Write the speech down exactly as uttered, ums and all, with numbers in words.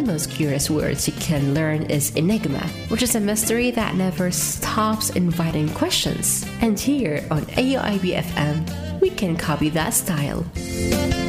most curious words you can learn is enigma, which is a mystery that never stops inviting questions. And here on A O I B F M, we can copy that style.